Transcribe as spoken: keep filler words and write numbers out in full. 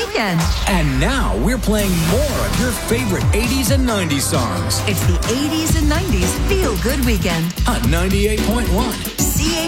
weekend. And now we're playing more of your favorite eighties and nineties songs It's the eighties and nineties Feel Good Weekend on ninety-eight point one. C